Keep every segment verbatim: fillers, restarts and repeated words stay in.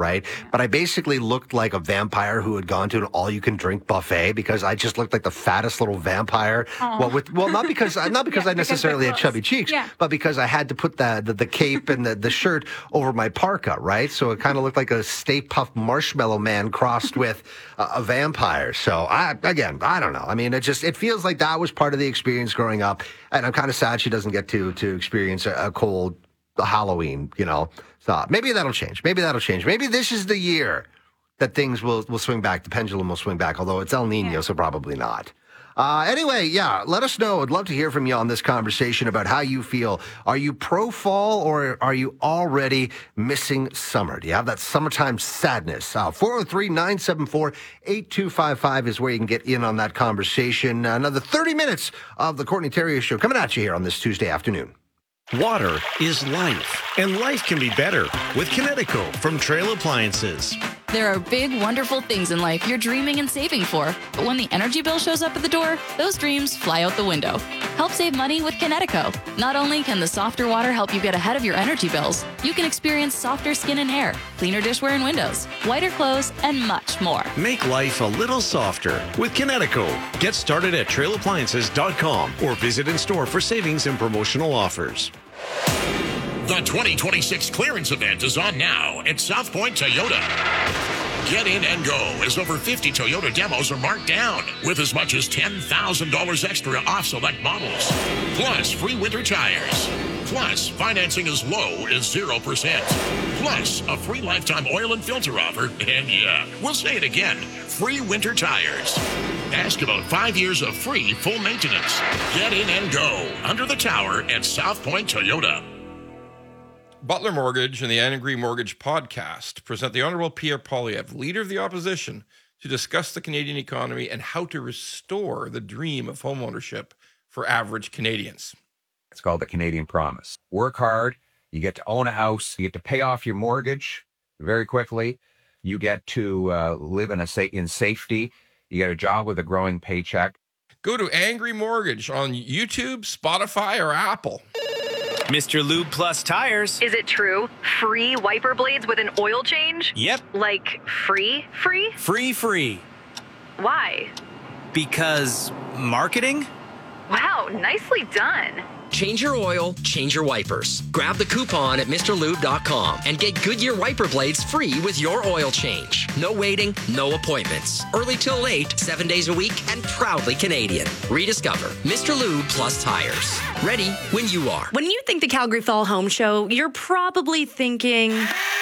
right? But I basically looked like a vampire who had gone to an all-you-can-drink buffet because I just looked like the fattest little vampire. Aww. Well, with well, not because not because yeah, I necessarily because had chubby cheeks, yeah. but because I had to put the the, the cape and the, the shirt over my parka, right? So it kind of looked like a Stay Puft Marshmallow Man crossed with a, a vampire. So I again, I don't know. I mean, it just it feels like that was part of the experience growing up, and I'm kind of sad she doesn't get to to experience a, a cold Halloween. You know, so maybe that'll change. Maybe that'll change. Maybe this is the year that things will will swing back. The pendulum will swing back. Although it's El Nino, yeah. so probably not. Uh, anyway, yeah, let us know. I'd love to hear from you on this conversation about how you feel. Are you pro fall or are you already missing summer? Do you have that summertime sadness? Uh, four oh three, nine seven four, eight two five five is where you can get in on that conversation. Uh, another thirty minutes of the Courtney Theriot Show coming at you here on this Tuesday afternoon. Water is life, and life can be better with Kinetico from Trail Appliances. There are big, wonderful things in life you're dreaming and saving for. But when the energy bill shows up at the door, those dreams fly out the window. Help save money with Kinetico. Not only can the softer water help you get ahead of your energy bills, you can experience softer skin and hair, cleaner dishware and windows, whiter clothes, and much more. Make life a little softer with Kinetico. Get started at trail appliances dot com or visit in store for savings and promotional offers. The twenty twenty-six clearance event is on now at South Point Toyota. Get in and go as over fifty Toyota demos are marked down with as much as ten thousand dollars extra off select models. Plus free winter tires. Plus financing as low as zero percent. Plus a free lifetime oil and filter offer. And yeah, we'll say it again, free winter tires. Ask about five years of free full maintenance. Get in and go under the tower at South Point Toyota. Butler Mortgage and the Angry Mortgage podcast present the Honorable Pierre Poilievre, Leader of the Opposition, to discuss the Canadian economy and how to restore the dream of homeownership for average Canadians. It's called the Canadian Promise. Work hard, you get to own a house, you get to pay off your mortgage very quickly, you get to uh, live in a sa- in safety, you get a job with a growing paycheck. Go to Angry Mortgage on YouTube, Spotify, or Apple. Mister Lube Plus Tires. Is it true? Free wiper blades with an oil change? Yep. Like free, free? Free, free. Why? Because marketing? Wow, nicely done. Change your oil, change your wipers. Grab the coupon at Mr Lube dot com and get Goodyear wiper blades free with your oil change. No waiting, no appointments. Early till late, seven days a week, and proudly Canadian. Rediscover Mister Lube Plus Tires. Ready when you are. When you think the Calgary Fall Home Show, you're probably thinking...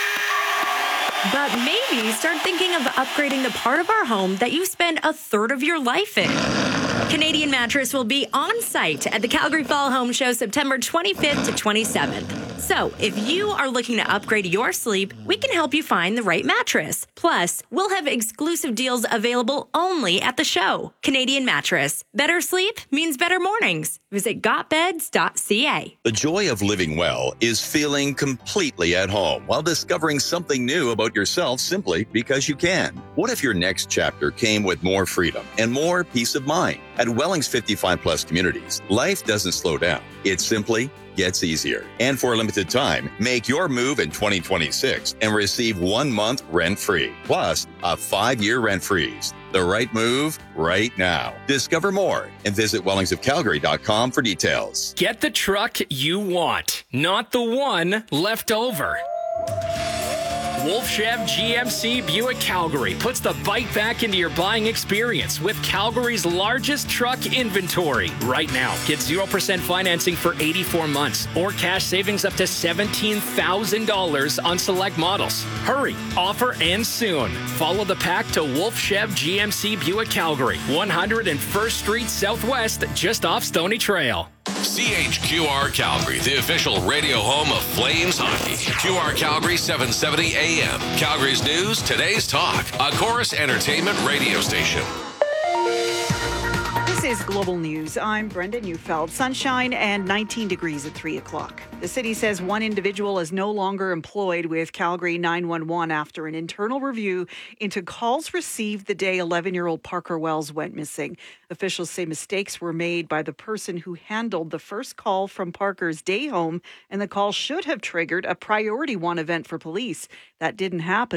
But maybe start thinking of upgrading the part of our home that you spend a third of your life in. Canadian Mattress will be on site at the Calgary Fall Home Show September twenty-fifth to twenty-seventh. So if you are looking to upgrade your sleep, we can help you find the right mattress. Plus, we'll have exclusive deals available only at the show. Canadian Mattress. Better sleep means better mornings. Visit got beds dot c a. The joy of living well is feeling completely at home while discovering something new about yourself simply because you can. What if your next chapter came with more freedom and more peace of mind? At Welling's fifty-five plus communities, life doesn't slow down. It simply gets easier. And for a limited time, make your move in twenty twenty-six and receive one month rent-free, plus a five-year rent freeze. The right move right now. Discover more and visit wellings of calgary dot com for details. Get the truck you want, not the one left over. Wolf Chev G M C Buick Calgary puts the bike back into your buying experience with Calgary's largest truck inventory. Right now, get zero percent financing for eighty-four months or cash savings up to seventeen thousand dollars on select models. Hurry, offer ends soon. Follow the pack to Wolf Chev G M C Buick Calgary, one hundred first Street Southwest, just off Stony Trail. C H Q R Calgary, the official radio home of Flames hockey. Q R Calgary, seven seventy A M. Calgary's news, today's talk. A Chorus Entertainment radio station. This is Global News. I'm Brenda Neufeld. Sunshine and nineteen degrees at three o'clock. The city says one individual is no longer employed with Calgary nine one one after an internal review into calls received the day eleven-year-old Parker Wells went missing. Officials say mistakes were made by the person who handled the first call from Parker's day home, and the call should have triggered a priority one event for police. That didn't happen.